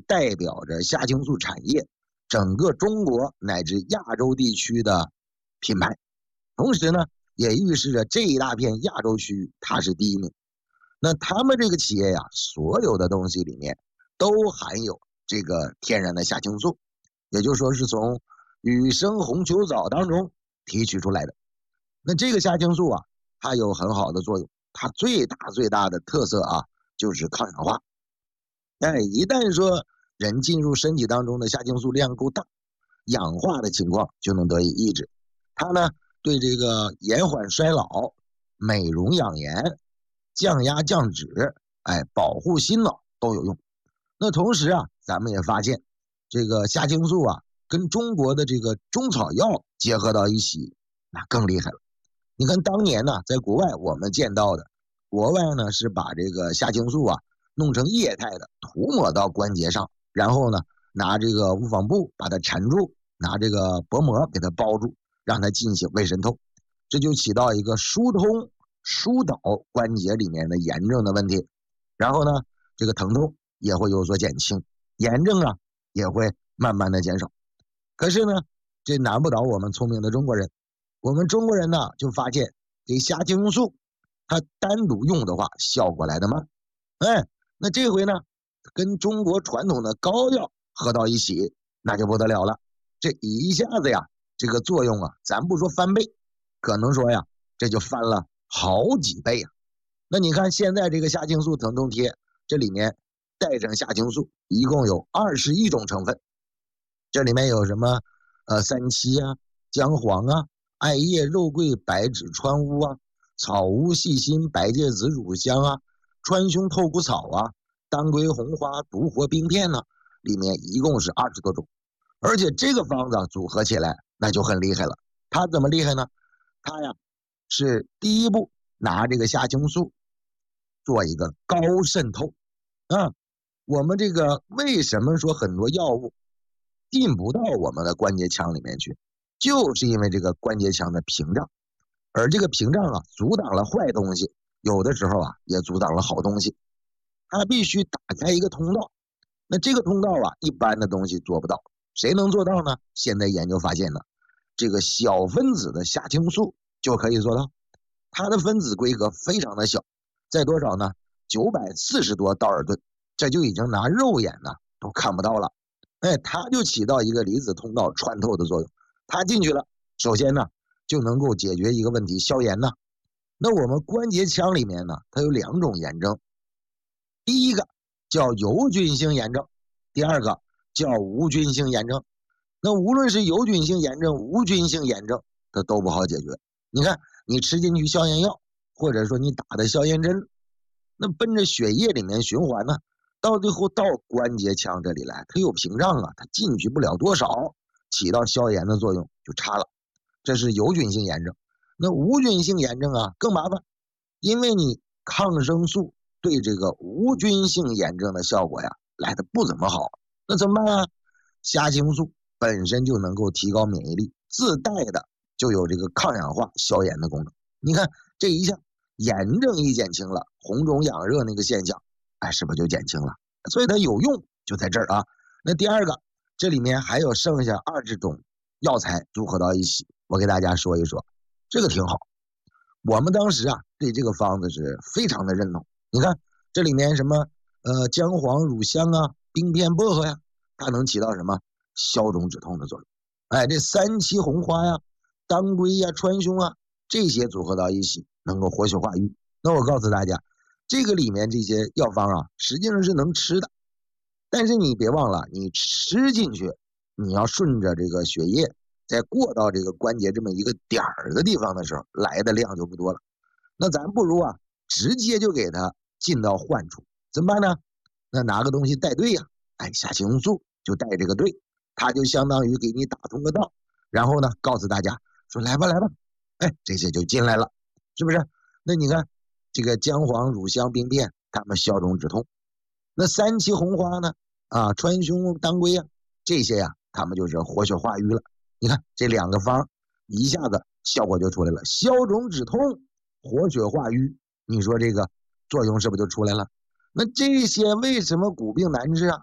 代表着虾青素产业整个中国乃至亚洲地区的品牌，同时呢，也预示着这一大片亚洲区域它是第一名。那他们这个企业呀，所有的东西里面都含有这个天然的虾青素，也就是说是从雨生红球藻当中提取出来的。那这个虾青素啊，它有很好的作用，它最大的特色啊，就是抗氧化。一旦说人进入身体当中的虾青素量够大，氧化的情况就能得以抑制。它呢，对这个延缓衰老、美容养颜、降压降脂、保护心脑都有用。那同时啊，咱们也发现这个虾青素啊，跟中国的这个中草药结合到一起，那更厉害了。你看当年呢，在国外我们见到的，国外呢是把这个虾青素啊弄成液态的，涂抹到关节上，然后呢拿这个无纺布把它缠住，拿这个薄膜给它包住，让它进行微渗透，这就起到一个疏通疏导关节里面的炎症的问题，然后呢这个疼痛也会有所减轻，炎症啊也会慢慢的减少。可是呢，这难不倒我们聪明的中国人，我们中国人呢就发现这虾青素它单独用的话效果来得慢，那这回呢跟中国传统的膏药合到一起，那就不得了了。这一下子呀，这个作用啊，咱不说翻倍，可能说呀这就翻了好几倍啊。那你看现在这个虾青素疼痛贴，这里面带上虾青素一共有21种成分，这里面有什么三七啊、姜黄啊、艾叶、肉桂、白芷、川乌啊、草乌、细辛、白芥子、乳香啊、川芎、透骨草啊、当归、红花、独活、冰片呢，里面一共是20多种。而且这个方子组合起来那就很厉害了。它怎么厉害呢？它呀是第一步拿这个虾青素做一个高渗透啊。我们这个为什么说很多药物进不到我们的关节腔里面去，就是因为这个关节腔的屏障，而这个屏障啊阻挡了坏东西，有的时候啊也阻挡了好东西，它必须打开一个通道。那这个通道啊一般的东西做不到，谁能做到呢？现在研究发现呢，这个小分子的虾青素就可以做到。它的分子规格非常的小，在多少呢？940多道尔顿，这就已经拿肉眼呢都看不到了。它就起到一个离子通道穿透的作用。它进去了，首先呢就能够解决一个问题，消炎呢。那我们关节腔里面呢，它有2种炎症，第一个叫有菌性炎症，第二个叫无菌性炎症。那无论是有菌性炎症、无菌性炎症，它都不好解决。你看你吃进去消炎药，或者说你打的消炎针，那奔着血液里面循环呢，到最后到关节腔这里来，它有屏障啊，它进去不了多少，起到消炎的作用就差了。这是有菌性炎症。那无菌性炎症啊更麻烦，因为你抗生素对这个无菌性炎症的效果呀来的不怎么好，那怎么办啊？虾青素本身就能够提高免疫力，自带的就有这个抗氧化消炎的功能。你看这一下炎症一减轻了，红肿痒热那个现象是不是就减轻了？所以它有用就在这儿啊。那第二个，这里面还有剩下20种药材组合到一起，我给大家说一说，这个挺好。我们当时啊对这个方子是非常的认同。你看这里面什么姜黄、乳香啊、冰片、薄荷呀，它能起到什么消肿止痛的作用。这三七红花呀、当归呀、川芎啊，这些组合到一起能够活血化瘀。那我告诉大家，这个里面这些药方啊实际上是能吃的，但是你别忘了，你吃进去你要顺着这个血液再过到这个关节这么一个点儿的地方的时候，来的量就不多了。那咱不如啊直接就给它进到患处，怎么办呢？那拿个东西带队呀，虾青素就带这个队，它就相当于给你打通个道，然后呢告诉大家说来吧来吧，这些就进来了，是不是？那你看这个姜黄、乳香、冰片，它们消肿止痛。那三七红花呢川芎、当归这些它们就是活血化瘀了。你看这2个方一下子效果就出来了，消肿止痛、活血化瘀，你说这个作用是不是就出来了？那这些为什么骨病难治啊？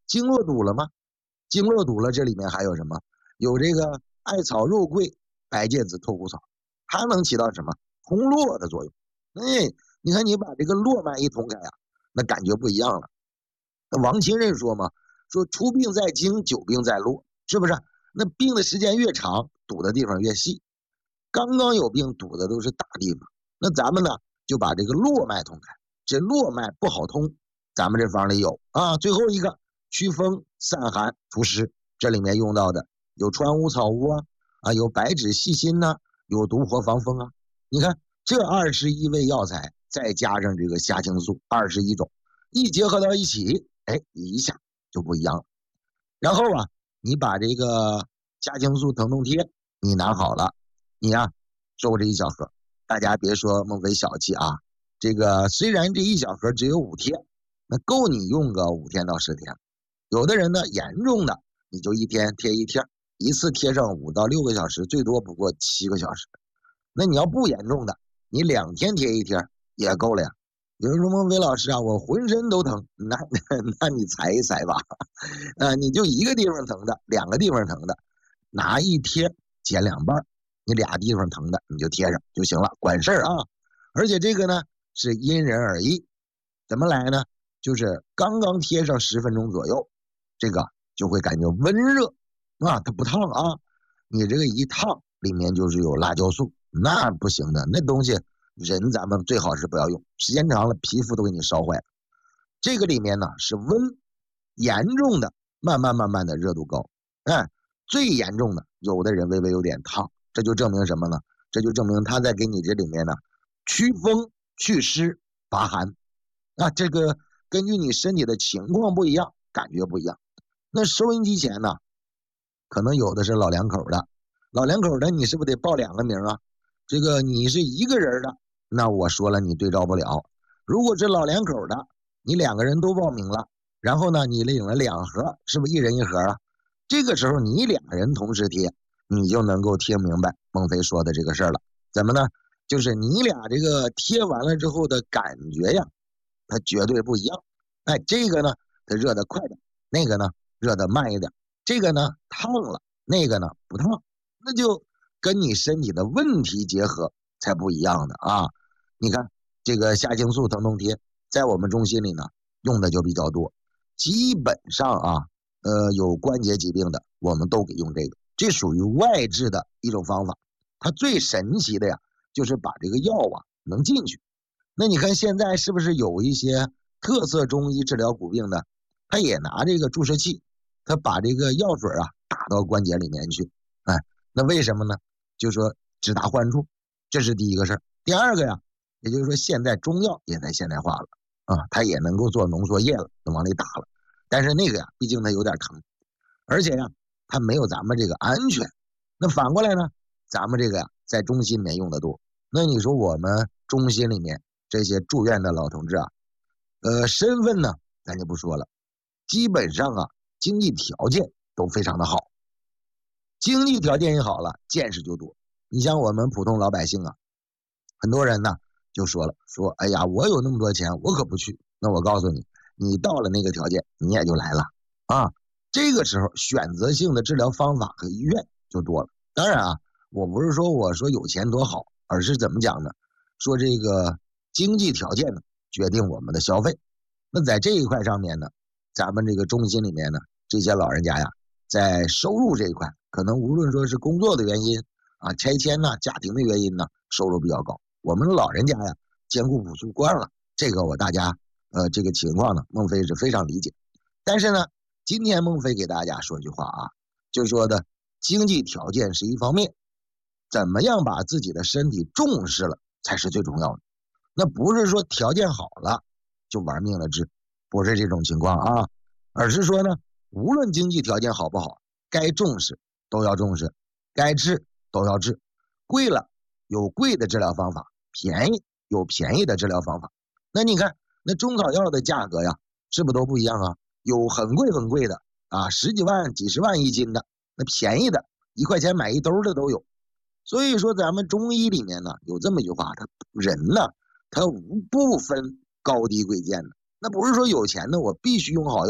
经络堵了吗？经络堵了，这里面还有什么？有这个艾草、肉桂、白芥子、透骨草，它能起到什么通络的作用？哎，你看你把这个络脉一通开啊，那感觉不一样了。那王清任说嘛，说出病在经，久病在络，是不是？那病的时间越长，堵的地方越细。刚刚有病堵的都是大地方，那咱们呢就把这个络脉通开。这络脉不好通，咱们这方里有啊。最后一个祛风散寒除湿，这里面用到的有川乌草乌啊，有白芷细辛呐，有独活防风啊。你看这21味药材，再加上这个虾青素21种，一结合到一起，哎，一下就不一样了。然后啊，你把这个虾青素疼痛贴你拿好了，你呀收这一小盒。大家别说孟非小气啊，这个虽然这一小盒只有5贴，那够你用个5天到10天。有的人呢严重的，你就1天贴1贴，一次贴上5到6个小时，最多不过7个小时。那你要不严重的，你2天贴1贴也够了呀。有人说孟非老师啊，我浑身都疼，那你裁一裁吧，你就一个地方疼的，2个地方疼的，拿一贴剪2半，你俩地方疼的你就贴上就行了，管事儿啊。而且这个呢是因人而异，怎么来呢？就是刚刚贴上10分钟左右，这个就会感觉温热啊，它不烫啊。你这个一烫，里面就是有辣椒素，那不行的，那东西人咱们最好是不要用，时间长了皮肤都给你烧坏了。这个里面呢是温，严重的慢慢的热度高，最严重的有的人微微有点烫，这就证明什么呢？这就证明他在给你这里面呢祛风祛湿拔寒啊。这个根据你身体的情况不一样，感觉不一样。那收音机前呢，可能有的是老两口的，老两口的你是不是得报2个名啊？这个你是一个人的，那我说了你对照不了。如果是老两口的，你2个人都报名了，然后呢你领了2盒，是不是1人1盒啊？这个时候你2个人同时贴，你就能够听明白孟非说的这个事儿了。怎么呢？就是你俩这个贴完了之后的感觉呀，它绝对不一样。哎，这个呢它热得快点，那个呢热得慢一点，这个呢烫了，那个呢不烫，那就跟你身体的问题结合才不一样的啊。你看这个虾青素疼痛贴在我们中心里呢用的就比较多，基本上啊有关节疾病的我们都给用这个，这属于外治的一种方法。它最神奇的呀就是把这个药啊能进去。那你看现在是不是有一些特色中医治疗骨病的，他也拿这个注射器，他把这个药水啊打到关节里面去。哎，那为什么呢？就说直达患处，这是第一个事儿。第二个呀，也就是说现在中药也在现代化了啊，它也能够做浓缩液了，能往里打了。但是那个呀，毕竟它有点疼，而且呀，它没有咱们这个安全。那反过来呢，咱们这个呀，在中心里面用的多。那你说我们中心里面这些住院的老同志啊，身份呢，咱就不说了，基本上啊，经济条件都非常的好。经济条件一好了，见识就多。你像我们普通老百姓啊，很多人呢就说了，说哎呀，我有那么多钱，我可不去。那我告诉你，你到了那个条件，你也就来了啊。这个时候选择性的治疗方法和医院就多了。当然啊，我不是说我说有钱多好，而是怎么讲呢？说这个经济条件呢决定我们的消费。那在这一块上面呢，咱们这个中心里面呢，这些老人家呀，在收入这一块，可能无论说是工作的原因啊、拆迁呐、家庭的原因呢，收入比较高。我们老人家呀，艰苦朴素惯了，这个我大家这个情况呢，孟非是非常理解。但是呢，今天孟非给大家说句话啊，就说的经济条件是一方面，怎么样把自己的身体重视了才是最重要的。那不是说条件好了就玩命的治，不是这种情况啊，而是说呢，无论经济条件好不好，该重视都要重视，该治都要治。贵了有贵的治疗方法，便宜有便宜的治疗方法。那你看那中草药的价格呀，是不是都不一样啊？有很贵很贵的啊，10几万几十万1斤的，那便宜的1块钱买1兜的都有。所以说咱们中医里面呢有这么一句话，他人呢他不分高低贵贱的，那不是说有钱的我必须用好药，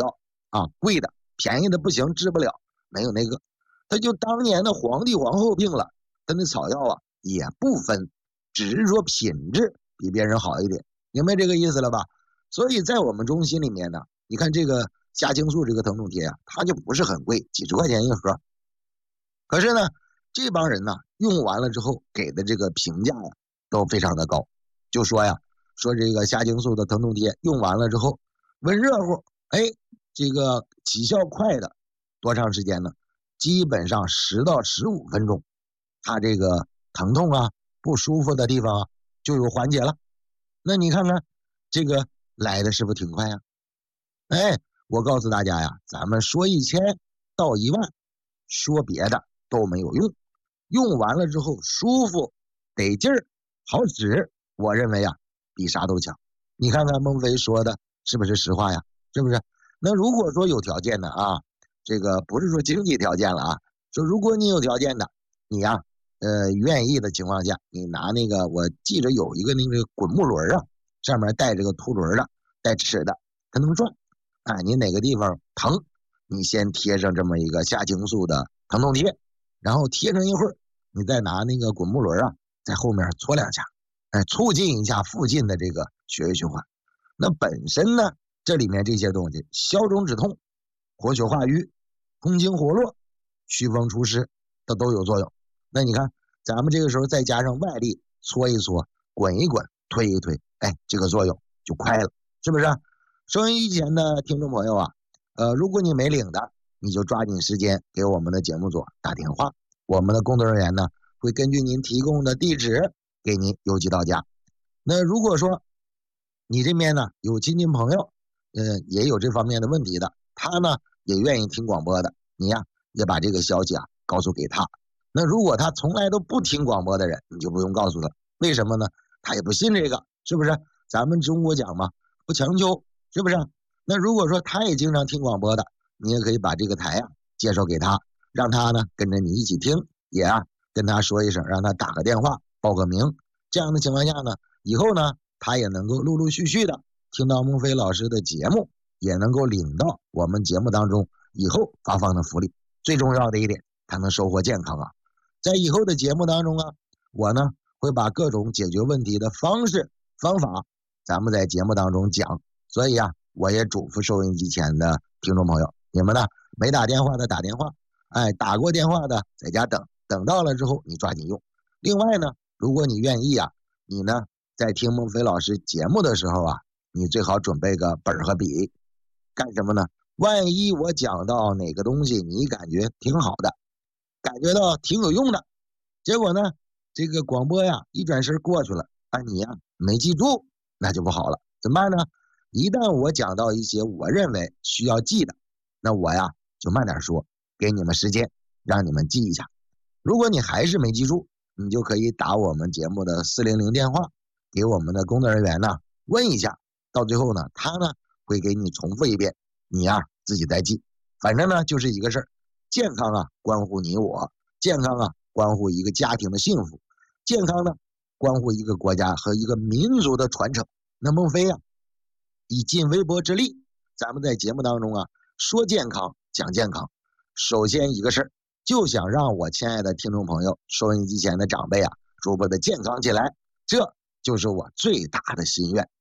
啊，贵的便宜的不行，治不了，没有那个。他就当年的皇帝皇后病了，他那草药啊也不分，只是说品质比别人好一点，明白这个意思了吧？所以在我们中心里面呢，你看这个虾青素这个疼痛贴啊，它就不是很贵，几十块钱一盒。可是呢，这帮人呢用完了之后给的这个评价呀都非常的高，就说呀，说这个虾青素的疼痛贴用完了之后温热乎，哎，这个起效快的多长时间呢？基本上10到15分钟，它这个疼痛啊不舒服的地方啊就有缓解了。那你看看这个来的是不是挺快呀？哎，我告诉大家呀，咱们说1000到1万，说别的都没有用，用完了之后舒服、得劲儿、好使，我认为啊比啥都强。你看看孟非说的是不是实话呀？是不是？那如果说有条件的啊，这个不是说经济条件了啊，说如果你有条件的，你呀，愿意的情况下，你拿那个，我记着有一个那个滚木轮啊，上面带这个凸轮的，带齿的，它能转。啊，你哪个地方疼，你先贴上这么一个虾青素的疼痛贴，然后贴上一会儿，你再拿那个滚木轮啊，在后面搓2下，哎，促进一下附近的这个血液循环。那本身呢，这里面这些东西消肿止痛、活血化瘀、通经活络、祛风除湿，它都有作用。那你看咱们这个时候再加上外力搓一搓、滚一滚、推一推，哎，这个作用就快了，是不是？收音机前的听众朋友啊，如果你没领的，你就抓紧时间给我们的节目组打电话，我们的工作人员呢会根据您提供的地址给您邮寄到家。那如果说你这边呢有亲戚朋友，也有这方面的问题的，他呢也愿意听广播的，你呀也把这个消息啊告诉给他。那如果他从来都不听广播的人，你就不用告诉他，为什么呢？他也不信这个，是不是？咱们中国讲嘛，不强求，是不是？那如果说他也经常听广播的，你也可以把这个台啊介绍给他，让他呢跟着你一起听，也啊跟他说一声，让他打个电话报个名。这样的情况下呢，以后呢他也能够陆陆续续的听到孟非老师的节目，也能够领到我们节目当中以后发放的福利。最重要的一点，他能收获健康啊。在以后的节目当中啊，我呢会把各种解决问题的方式方法咱们在节目当中讲。所以啊，我也嘱咐收音机前的听众朋友，你们呢没打电话的打电话，哎，打过电话的在家等，等到了之后你抓紧用。另外呢，如果你愿意啊，你呢在听孟非老师节目的时候啊，你最好准备个本和笔，干什么呢？万一我讲到哪个东西你感觉挺好的，感觉到挺有用的，结果呢这个广播呀一转身过去了啊，你呀没记住，那就不好了。怎么办呢？一旦我讲到一些我认为需要记的，那我呀就慢点说，给你们时间让你们记一下。如果你还是没记住，你就可以打我们节目的400电话，给我们的工作人员呢问一下，到最后呢他呢会给你重复一遍，你呀自己再记。反正呢就是一个事儿，健康啊关乎你我，健康啊关乎一个家庭的幸福，健康呢关乎一个国家和一个民族的传承。那孟非啊以尽微薄之力，咱们在节目当中啊说健康讲健康，首先一个事儿，就想让我亲爱的听众朋友、收音机前的长辈啊逐步的健康起来，这就是我最大的心愿。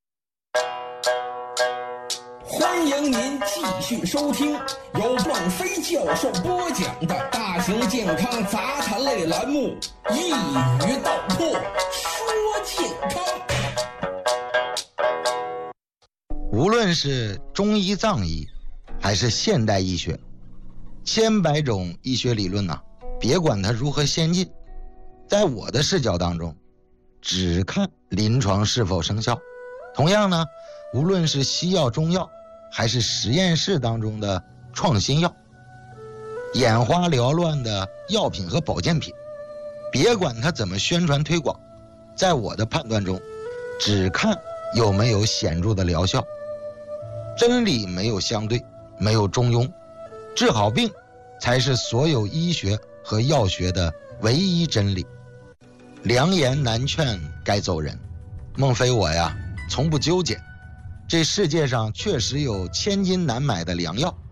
欢迎您继续收听由孟非教授播讲的大型健康杂谈类栏目《一语道破说健康》。 无论是中医藏医还是现代医学，千百种医学理论别管它如何先进，在我的视角当中只看临床是否生效。同样呢，无论是西药中药还是实验室当中的创新药，眼花缭乱的药品和保健品，别管它怎么宣传推广，在我的判断中只看有没有显著的疗效。真理没有相对，没有中庸，治好病才是所有医学和药学的唯一真理。良言难劝该走人，孟非我呀从不纠结， 这世界上确实有千金难买的良药，